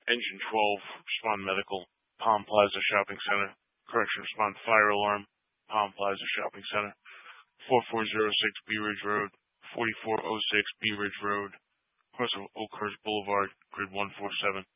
Engine 12, respond medical, Palm Plaza Shopping Center. Correction, respond fire alarm, Palm Plaza Shopping Center. 4406 Bee Ridge Road, 4406 Bee Ridge Road, across Oakhurst Boulevard, grid 147.